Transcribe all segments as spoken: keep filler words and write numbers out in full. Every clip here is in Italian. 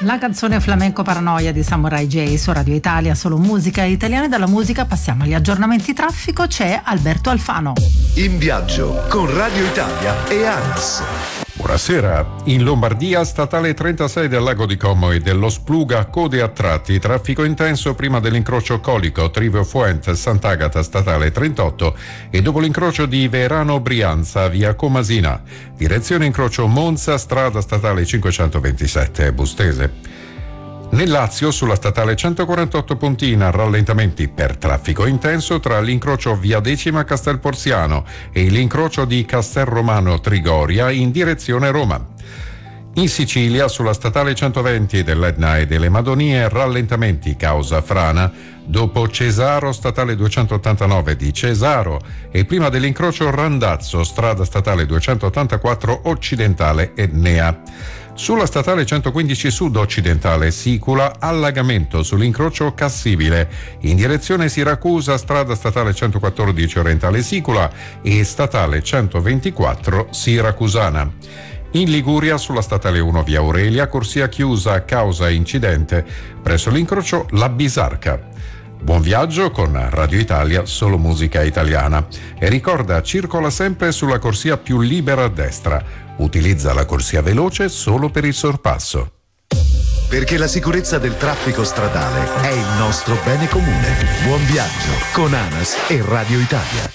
La canzone Flamenco Paranoia di Samurai J su Radio Italia, solo musica italiana. E dalla musica passiamo agli aggiornamenti traffico. C'è Alberto Alfano. In viaggio con Radio Italia e ANAS. Buonasera. In Lombardia, statale trentasei del Lago di Como e dello Spluga, code a tratti, traffico intenso prima dell'incrocio Colico, Trivio Fuente, Sant'Agata, statale trentotto e dopo l'incrocio di Verano Brianza, via Comasina. Direzione incrocio Monza, strada statale cinquecentoventisette, Bustese. Nel Lazio, sulla statale centoquarantotto Pontina, rallentamenti per traffico intenso tra l'incrocio via Decima Castelporziano e l'incrocio di Castelromano Trigoria in direzione Roma. In Sicilia, sulla statale centoventi dell'Etna e delle Madonie, rallentamenti causa frana dopo Cesaro, statale duecentottantanove di Cesaro e prima dell'incrocio Randazzo, strada statale duecentottantaquattro occidentale Etnea. Sulla statale centoquindici sud occidentale Sicula, allagamento sull'incrocio Cassibile in direzione Siracusa, strada statale centoquattordici orientale Sicula e statale centoventiquattro Siracusana. In Liguria, sulla statale uno via Aurelia, corsia chiusa a causa incidente presso l'incrocio La Bisarca. Buon viaggio con Radio Italia, solo musica italiana. E ricorda, circola sempre sulla corsia più libera a destra. Utilizza la corsia veloce solo per il sorpasso. Perché la sicurezza del traffico stradale è il nostro bene comune. Buon viaggio con ANAS e Radio Italia.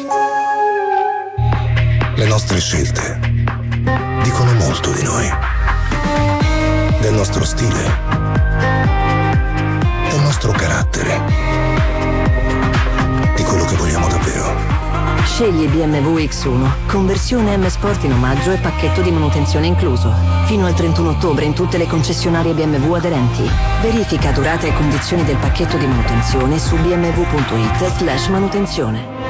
Le nostre scelte dicono molto di noi, del nostro stile, del nostro carattere, di quello che vogliamo davvero. Scegli B M W X uno, conversione M Sport in omaggio e pacchetto di manutenzione incluso. Fino al trentuno ottobre in tutte le concessionarie B M W aderenti. Verifica durata e condizioni del pacchetto di manutenzione su b m w punto i t slash manutenzione.